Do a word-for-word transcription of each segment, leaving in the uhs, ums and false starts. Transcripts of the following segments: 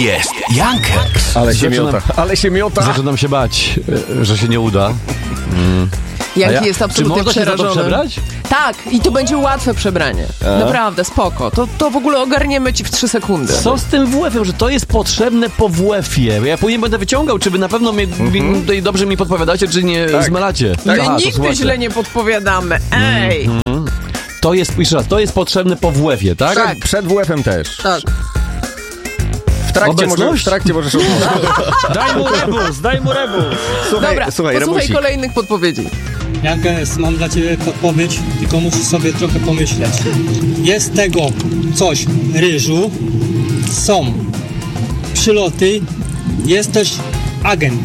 jest Jankex. Ale się miota, ale się miota. Zaczynam się bać, że się nie uda. Mm. Janki ja, jest absolutnie czy można przerażony. Się za to przebrać? Tak, i to będzie łatwe przebranie. A? Naprawdę, spoko. To, to w ogóle ogarniemy ci w trzy sekundy. Co z tym W F-em, że to jest potrzebne po W F-ie? Ja później będę wyciągał, czy wy na pewno mnie, mm-hmm. tutaj dobrze mi podpowiadacie, czy nie tak. zmylacie. My Aha, nigdy źle nie podpowiadamy. Ej! Mm-hmm. To jest, jeszcze raz, to jest potrzebne po W F-ie, tak? Tak, przed W F-em też. Tak. W trakcie, może, w trakcie możesz Daj mu rebus, daj mu rebus. Słuchaj, Dobra, słuchaj, posłuchaj rebusik. kolejnych podpowiedzi. Jankes, mam dla ciebie podpowiedź, tylko musisz sobie trochę pomyśleć. Jest tego coś ryżu, są przyloty, jest też agent.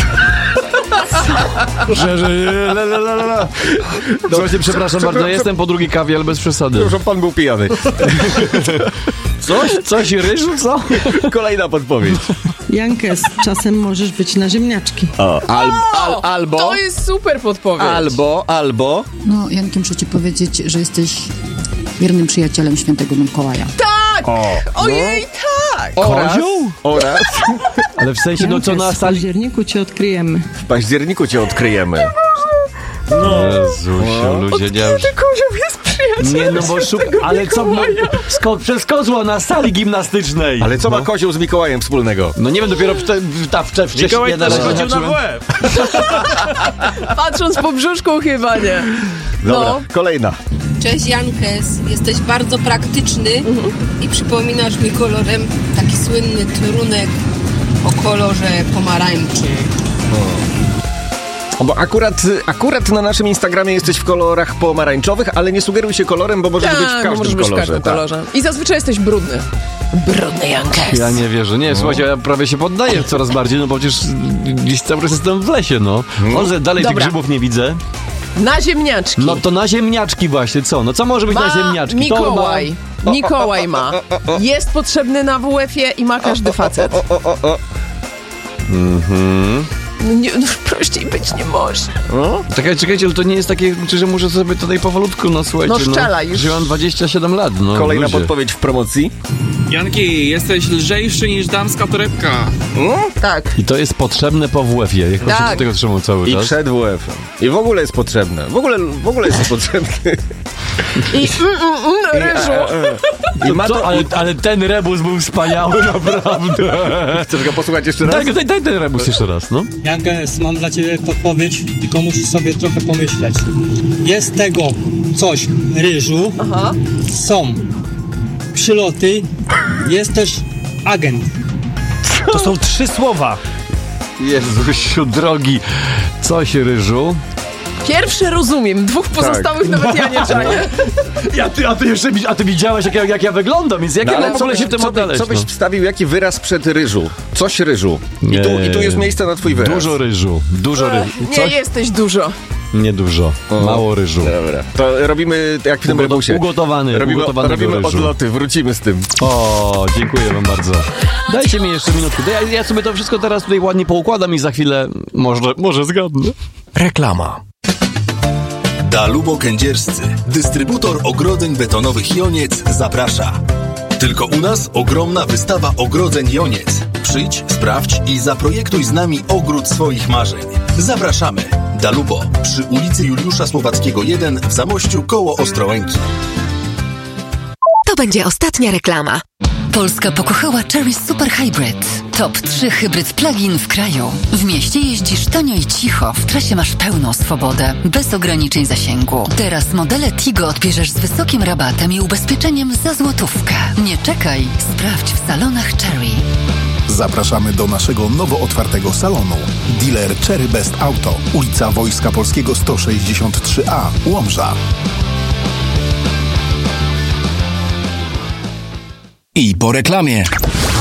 Że, że, la, la, la, la. Słuchajcie, przepraszam bardzo, ja jestem po drugiej kawie, ale bez przesady. Już pan był pijany. Coś? Coś ryżu, co? Kolejna podpowiedź. Jankes, czasem możesz być na ziemniaczki. O, al, al, albo... To jest super podpowiedź. Albo, albo... No, Jankiem, muszę ci powiedzieć, że jesteś wiernym przyjacielem świętego Mikołaja. Tak! O, Ojej, tak! Oraz, Kozioł? oraz Ale w sensie, no co na Jankes, w sali... październiku cię odkryjemy. w październiku cię odkryjemy. No. Jezusiu, ludzie, nie... Kozioł jest przyjacielem Nie, no bo szuk... Ale co, no, sko- przez kozła na sali gimnastycznej. Ale co no. ma kozioł z Mikołajem wspólnego? No nie wiem, dopiero wcze- ta wcze- wcześniej... Mikołaj też razie chodził na zacząłem. W F. Patrząc po brzuszku chyba nie. Dobra, No. kolejna. Cześć Jankes, jesteś bardzo praktyczny mhm. i przypominasz mi kolorem taki słynny trunek o kolorze pomarańczy. O, bo akurat, akurat na naszym Instagramie jesteś w kolorach pomarańczowych, ale nie sugeruj się kolorem, bo możesz Tak, być w każdym możesz być kolorze. w każdym tak. kolorze. I zazwyczaj jesteś brudny. Brudny Jankes. Ja nie wierzę. Nie, słuchajcie, ja prawie się poddaję coraz bardziej, no bo przecież gdzieś cały czas jestem w lesie, no. Może dalej Dobra. tych grzybów nie widzę. Na ziemniaczki. No to na ziemniaczki właśnie, co? No co może być ma na ziemniaczki? Mikołaj. Mikołaj ma. Jest potrzebny na W F-ie i ma każdy facet. O, o, o, o. Mhm. No, nie, no prościej być nie może. No? Czekajcie, czekajcie, ale to nie jest takie, że muszę sobie tutaj powolutku, no słuchajcie. No szczela już. Że mam dwadzieścia siedem lat, no. Kolejna ludzie. podpowiedź w promocji. Janki, jesteś lżejszy niż damska torebka. Tak. I to jest potrzebne po W F-ie. Jak Tak. się do tego trzymał cały I czas. przed W F-em. I w ogóle jest potrzebne. W ogóle, w ogóle jest potrzebny. I mm, mm, mm, ryżu. I ma To, to... ale, ale ten rebus był wspaniały, naprawdę. Chcesz go posłuchać jeszcze raz? Daj, daj, daj ten rebus jeszcze raz, no. Jankes, mam dla ciebie podpowiedź, tylko musisz sobie trochę pomyśleć. Jest tego coś ryżu, Aha. są przyloty, jest też agent. To są trzy słowa. Jezusiu drogi. Coś ryżu. Pierwszy rozumiem, dwóch pozostałych nawet ja nie czaję. Ja, ty, a, ty jeszcze, a ty widziałeś, jak ja, jak ja wyglądam, więc jak No, ja ale mam w ogóle się w tym co, by, odnaleźć? co byś no? wstawił, jaki wyraz przed ryżu? Coś ryżu. I tu, I tu jest miejsce na twój wyraz. Dużo ryżu, dużo ryżu. Nie Coś? jesteś dużo. Nie dużo, mało ryżu. Dobra. To robimy jak w tym Ugoto- rebusie. Ugotowany, Robimy, ugotowanego robimy ryżu. odloty, wrócimy z tym. O, dziękuję wam bardzo. Dajcie mi jeszcze minutkę. Ja, ja sobie to wszystko teraz tutaj ładnie poukładam i za chwilę może, może zgadnę. Reklama. Dalubo Kędzierscy, dystrybutor ogrodzeń betonowych Joniec, zaprasza. Tylko u nas ogromna wystawa ogrodzeń Joniec. Przyjdź, sprawdź i zaprojektuj z nami ogród swoich marzeń. Zapraszamy. Dalubo przy ulicy Juliusza Słowackiego jeden w Zamościu koło Ostrołęki. To będzie ostatnia reklama. Polska pokochała Chery Super Hybrid. Top trzy hybryd plug-in w kraju. W mieście jeździsz tanio i cicho, w trasie masz pełną swobodę, bez ograniczeń zasięgu. Teraz modele Tigo odbierzesz z wysokim rabatem i ubezpieczeniem za złotówkę. Nie czekaj, sprawdź w salonach Chery. Zapraszamy do naszego nowo otwartego salonu. Dealer Chery Best Auto, ulica Wojska Polskiego sto sześćdziesiąt trzy A, Łomża. I po reklamie.